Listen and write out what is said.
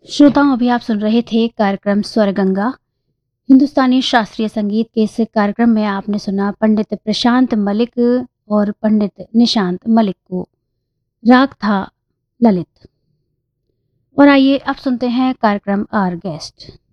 श्रोताओं, अभी आप सुन रहे थे कार्यक्रम स्वर गंगा। हिंदुस्तानी शास्त्रीय संगीत के इस कार्यक्रम में आपने सुना पंडित प्रशांत मलिक और पंडित निशांत मलिक को। राग था ललित। और आइए अब सुनते हैं कार्यक्रम आर गेस्ट।